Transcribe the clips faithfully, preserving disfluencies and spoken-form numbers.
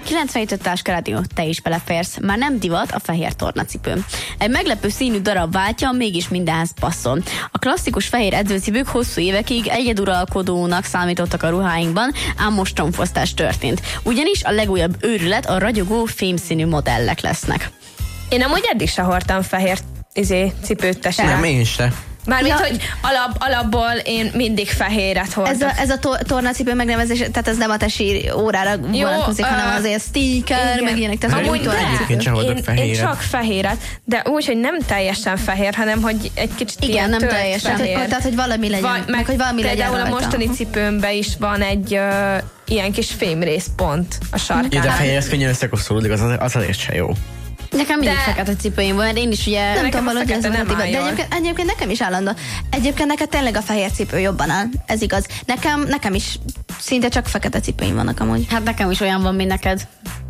kilencvenöt Táskarádió, te is beleférsz. Már nem divat a fehér tornacipő. Egy meglepő színű darab váltja, mégis mindenhez passzol. A klasszikus fehér edzőcipők hosszú évekig egyeduralkodónak számítottak a ruháinkban, ám most tromfosztás történt. Ugyanis a legújabb őrület a ragyogó fémszínű modellek lesznek. Én amúgy eddig se hordtam fehér izé, cipőt, tessék. Nem, én se. Mármint, Ja. hogy alap, alapból én mindig fehéret hordok. Ez a, ez a to- tornacipő megnevezés, tehát ez nem a tesi órára vonatkozik, ö, hanem azért sticker, igen. meg ilyenek. Tehát Amúgy úgy de, Egyébként sem hordok én, én fehéret. csak fehéret, de úgy, hogy nem teljesen fehér, hanem hogy egy kicsit igen, ilyen nem tört teljesen. Tehát, fehér. hogy- tehát, hogy valami legyen. Vagy, meg, hogy valami legyen például a rajta. mostani cipőmben is van egy ö, ilyen kis fémrészpont a sarkán. Így a fehér, ez könnyen összekoszolódik, az, az azért se jó. Nekem mindig De- fekete cipőim van, mert én is ugye... Nekem Nem tudom, a valahogy ez fekete volt nem a divat. De áll jól. egyébként, egyébként nekem is állandó. Egyébként neked tényleg a fehér cipő jobban áll. Ez igaz. Nekem, nekem is szinte csak fekete cipőim vannak amúgy. Hát nekem is olyan van, mint neked.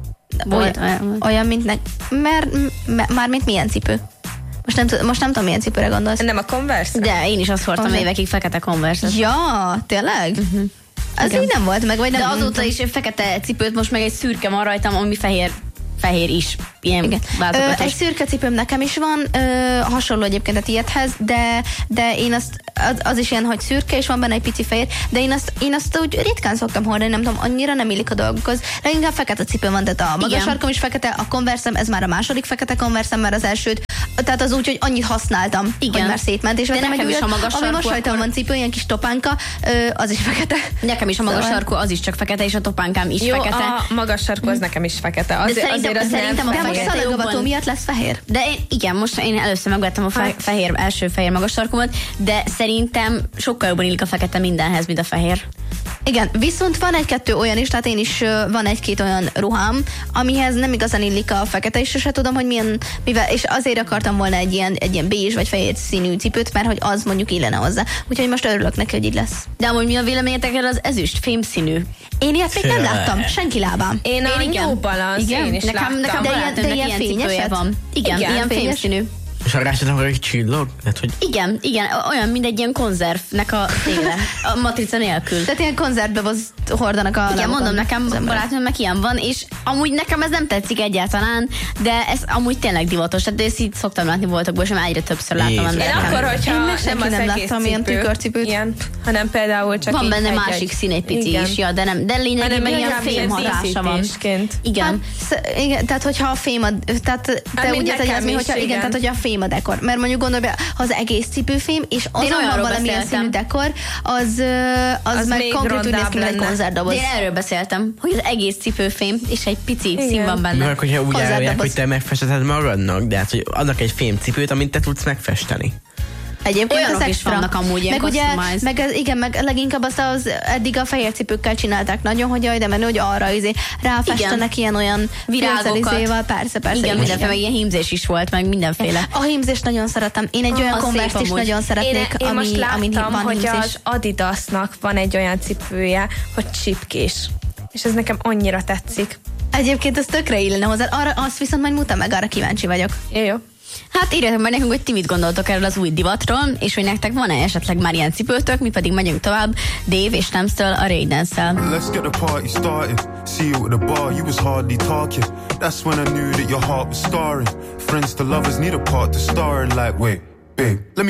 Volt Olyan, olyan. olyan mint ne... Mert, m- már mint milyen cipő? Most nem, tud- most nem tudom, milyen cipőre gondolsz. Nem a Converse? De én is azt hordtam Azért. évekig fekete Converse-et. Ja, tényleg? Uh-huh. Az Igen. így nem volt meg, vagy nem? De azóta is egy fekete cipőt, most meg egy szürke van rajtam, ami fehér, fehér is. Ilyen Igen. Ö, változatos. egy szürke cipőm nekem is van, ö, hasonló egyébként a tiédhez, de, de én azt, az, az is ilyen, hogy szürke, és van benne egy pici fehér, de én azt, én azt úgy ritkán szoktam hordani, nem tudom, annyira nem illik a dolgokhoz. Leginkább fekete cipőm van, tehát a magas Igen. sarkom is fekete, a Converse-em, ez már a második fekete Converse-em, már az elsőt, tehát az úgy, hogy annyit használtam, Igen. hogy már szétment, és De vettem nekem egy is újat, a magas ami sarkú most rajtam akkor- van cipő, ilyen kis topánka, ö, az is fekete. Nekem is a magas Szóval- sarkú, az is csak fekete, és a topánkám is Jó, fekete. a magas sarkú az nekem is fekete. Az, De szerintem- azért az szerintem nem a De most fekete szalagavató jobban- miatt lesz fehér. De én, igen, most én először megvettem a fe, Hát. fehér, első fehér magas sarkumat, de szerintem sokkal jobban illik a fekete mindenhez, mint a fehér. Igen, viszont van egy-kettő olyan is, tehát én is ö, van egy-két olyan ruhám, amihez nem igazán illik a fekete, és sose tudom, hogy milyen, mivel, és azért akartam volna egy ilyen, egy ilyen bézs vagy fehér színű cipőt, mert hogy az mondjuk illene hozzá. Úgyhogy most örülök neki, hogy így lesz. De amúgy mi a véleményetek erről az ezüst fémszínű? Én ilyet még nem Főle. láttam, senki lábám. Én a Én igen. New Balance, Igen? én is nekem, láttam. nekem De ilyen- barátomnak de ilyen ilyen cipője fényeset? van. Igen, Igen, ilyen fényes? fémszínű. És a rásodom, hogy csillog? Hát, hogy Igen, igen, olyan, mint egy ilyen konzervnek a téle, a matrica nélkül. Tehát ilyen konzervbe hoz- hordanak a Igen, lábukon mondom, nekem az emberek. barátomnak ilyen van, és amúgy nekem ez nem tetszik egyáltalán, de ez amúgy tényleg divatos, tehát ezt így szoktam látni voltokból, és egyre többször látom Jézus. Én embereken. akkor, hogyha Én meg nem senki az nem egész láttam ilyen cipő, tükörcipőt. ilyen, hanem például csak Van így benne egy- másik szín egy pici igen. is, ja, de nem, de lényegében Hanem ilyen inkább fém ilyen hatása van. díszítésként. Igen. Hát, sz- igen, tehát hogyha a fém a, tehát te Hát, mint úgy érted, hogy nekem az mi, is, hogyha, igen, igen. tehát hogyha a fém a dekor. Mert mondjuk gondolj be, ha az egész cipőfém, és azon van olyanról valamilyen beszéltem. színű dekor, az, ö, az, Az meg még konkrét úgy néz rondább ki, mint egy lenne. konzervdoboz. De én erről beszéltem, hogy az egész cipőfém, és egy pici szín van benne. Mert hogyha úgy Konzervdoboz. állják, hogy te megfesteted magadnak, de hát, hogy adnak egy fémcipőt, amit te tudsz megfesteni. Egyébként Olyanok az is extra. vannak amúgy, ilyen meg ugye, customized. meg az, igen, meg leginkább azt az eddig a fehér cipőkkel csinálták nagyon, hogy jaj, de menő, hogy arra izé, ráfestenek ilyen olyan Virágokat. filcerizével, persze, persze. Igen, én is, mindenféle, meg ilyen hímzés is volt, meg mindenféle. A hímzést nagyon szeretem. Én egy olyan az konvert szép is amúgy. nagyon szeretnék, Én, én ami, most ami láttam, van hogy hímzés. az Adidasnak van egy olyan cipője, hogy csipkés. És ez nekem annyira tetszik. Egyébként ez tökre illene hozzá. Arra, azt viszont majd mutam meg, arra kíváncsi vagyok. Jó, jó. Hát írjátok meg nekünk, hogy ti mit gondoltok erről az új divatról, és hogy nektek van-e esetleg már ilyen cipőtök, mi pedig megyünk tovább Dave és Temstől a Ray Dance-szel. Let's get the party started. See you at the bar, you was hardly talking. That's when I knew that your heart was scarring. Friends to lovers need a part to star in, like, wait, babe, let me